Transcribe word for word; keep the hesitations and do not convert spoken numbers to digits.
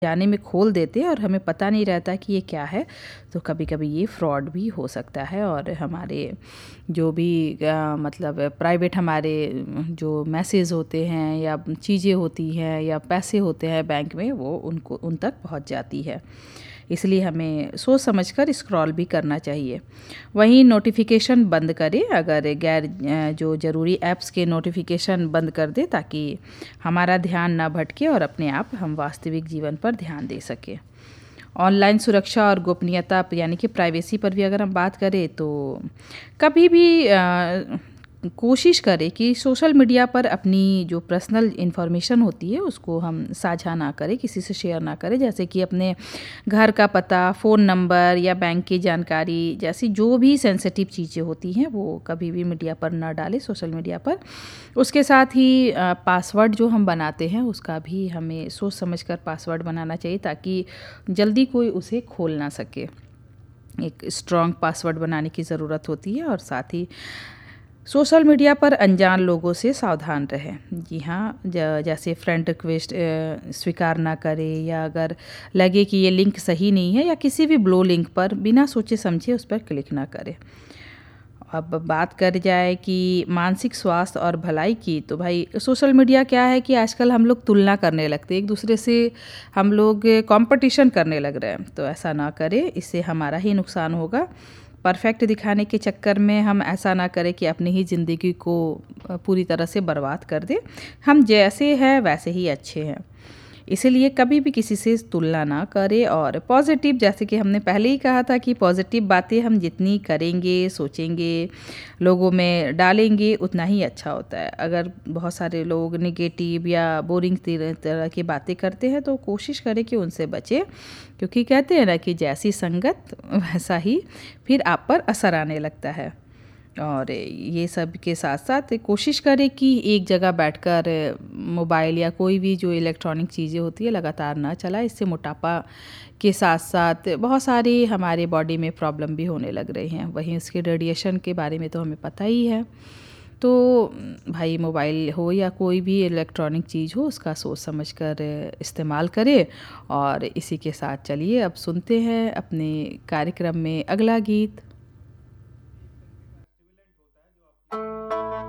जाने में खोल देते हैं और हमें पता नहीं रहता कि ये क्या है। तो कभी कभी ये फ्रॉड भी हो सकता है और हमारे जो भी आ, मतलब प्राइवेट हमारे जो मैसेज होते हैं या चीज़ें होती हैं या पैसे होते हैं बैंक में, वो उनको उन तक पहुंच जाती है। इसलिए हमें सोच समझकर स्क्रॉल भी करना चाहिए। वहीं नोटिफिकेशन बंद करें, अगर गैर जो ज़रूरी ऐप्स के नोटिफिकेशन बंद कर दें ताकि हमारा ध्यान ना भटके और अपने आप हम वास्तविक जीवन पर ध्यान दे सकें। ऑनलाइन सुरक्षा और गोपनीयता यानी कि प्राइवेसी पर भी अगर हम बात करें तो कभी भी आ, कोशिश करें कि सोशल मीडिया पर अपनी जो पर्सनल इन्फॉर्मेशन होती है उसको हम साझा ना करें, किसी से शेयर ना करें। जैसे कि अपने घर का पता, फ़ोन नंबर या बैंक की जानकारी जैसी जो भी सेंसिटिव चीज़ें होती हैं वो कभी भी मीडिया पर ना डालें, सोशल मीडिया पर। उसके साथ ही पासवर्ड जो हम बनाते हैं उसका भी हमें सोच समझकर पासवर्ड बनाना चाहिए ताकि जल्दी कोई उसे खोल ना सके। एक स्ट्रॉन्ग पासवर्ड बनाने की ज़रूरत होती है। और साथ ही सोशल मीडिया पर अनजान लोगों से सावधान रहें। जी हाँ, जैसे फ्रेंड रिक्वेस्ट स्वीकार ना करें, या अगर लगे कि ये लिंक सही नहीं है या किसी भी ब्लो लिंक पर बिना सोचे समझे उस पर क्लिक ना करें। अब बात कर जाए कि मानसिक स्वास्थ्य और भलाई की, तो भाई सोशल मीडिया क्या है कि आजकल हम लोग तुलना करने लगते हैं, एक दूसरे से हम लोग कंपटीशन करने लग रहे हैं। तो ऐसा ना करें, इससे हमारा ही नुकसान होगा। परफेक्ट दिखाने के चक्कर में हम ऐसा ना करें कि अपनी ही ज़िंदगी को पूरी तरह से बर्बाद कर दें। हम जैसे हैं वैसे ही अच्छे हैं, इसीलिए कभी भी किसी से तुलना ना करें। और पॉजिटिव, जैसे कि हमने पहले ही कहा था कि पॉजिटिव बातें हम जितनी करेंगे, सोचेंगे, लोगों में डालेंगे, उतना ही अच्छा होता है। अगर बहुत सारे लोग नेगेटिव या बोरिंग तरह की बातें करते हैं तो कोशिश करें कि उनसे बचें, क्योंकि कहते हैं ना कि जैसी संगत वैसा ही फिर आप पर असर आने लगता है। और ये सब के साथ साथ कोशिश करें कि एक जगह बैठकर मोबाइल या कोई भी जो इलेक्ट्रॉनिक चीज़ें होती है लगातार ना चलाएं। इससे मोटापा के साथ साथ बहुत सारी हमारे बॉडी में प्रॉब्लम भी होने लग रही हैं। वहीं इसके रेडिएशन के बारे में तो हमें पता ही है। तो भाई मोबाइल हो या कोई भी इलेक्ट्रॉनिक चीज़ हो, उसका सोच समझकर इस्तेमाल करें। और इसी के साथ चलिए अब सुनते हैं अपने कार्यक्रम में अगला गीत।